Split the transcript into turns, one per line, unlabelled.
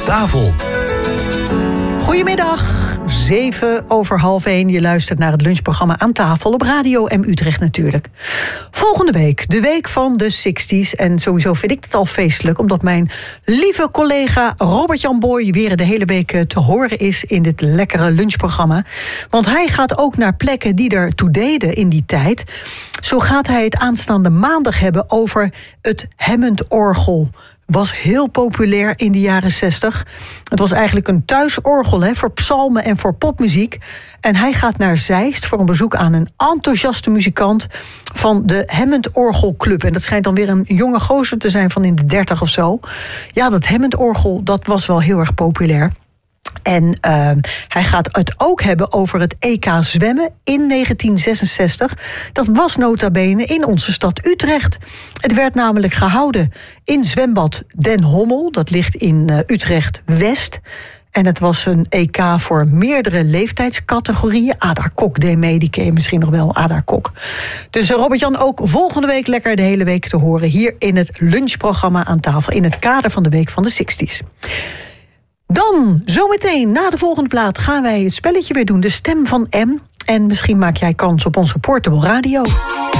tafel.
Goedemiddag, 1:07. Je luistert naar het lunchprogramma Aan Tafel op Radio M Utrecht natuurlijk. Volgende week, de week van de 60s. En sowieso vind ik het al feestelijk, omdat mijn lieve collega Robert-Jan Boy weer de hele week te horen is in dit lekkere lunchprogramma. Want hij gaat ook naar plekken die ertoe deden in die tijd. Zo gaat hij het aanstaande maandag hebben over het Hammond-orgel. Was heel populair in de jaren 60. Het was eigenlijk een thuisorgel voor psalmen en voor popmuziek. En hij gaat naar Zeist voor een bezoek aan een enthousiaste muzikant van de Hammond-orgelclub. En dat schijnt dan weer een jonge gozer te zijn van in de 30 of zo. Ja, dat Hammond-orgel, dat was wel heel erg populair. En hij gaat het ook hebben over het EK zwemmen in 1966. Dat was nota bene in onze stad Utrecht. Het werd namelijk gehouden in zwembad Den Hommel. Dat ligt in Utrecht-West. En het was een EK voor meerdere leeftijdscategorieën. Ada Kok deed mee, die ken je misschien nog wel, Ada Kok. Dus Robert-Jan ook volgende week lekker de hele week te horen hier in het lunchprogramma Aan Tafel, in het kader van de week van de 60s. Dan, zometeen, na de volgende plaat, gaan wij het spelletje weer doen. De stem van M. En misschien maak jij kans op onze portable radio.